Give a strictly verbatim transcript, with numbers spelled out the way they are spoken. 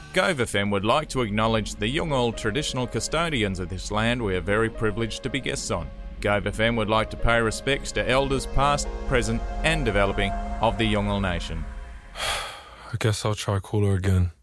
Gove F M would like to acknowledge the Yolngu traditional custodians of this land we are very privileged to be guests on. Gove F M would like to pay respects to elders past, present and developing of the Yolngu Nation. I guess I'll try cooler again.